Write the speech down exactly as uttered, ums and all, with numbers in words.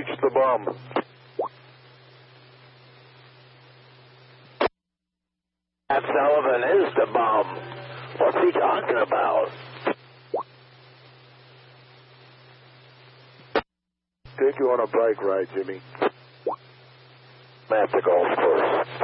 reach the bum. That Sullivan is the bum. What's he talking about? Take you on a bike ride, Jimmy. I'm at the golf course.